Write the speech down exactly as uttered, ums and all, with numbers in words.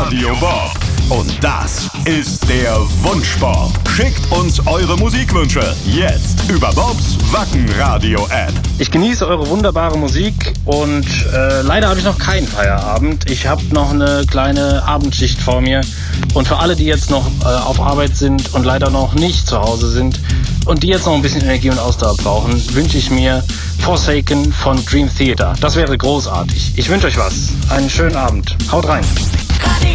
Radio Bob. Und das ist der Wunschbob. Schickt uns eure Musikwünsche jetzt über Bobs Wacken-Radio-App. Ich genieße eure wunderbare Musik und äh, leider habe ich noch keinen Feierabend. Ich habe noch eine kleine Abendschicht vor mir. Und für alle, die jetzt noch äh, auf Arbeit sind und leider noch nicht zu Hause sind und die jetzt noch ein bisschen Energie und Ausdauer brauchen, wünsche ich mir Forsaken von Dream Theater. Das wäre großartig. Ich wünsche euch was. Einen schönen Abend. Haut rein.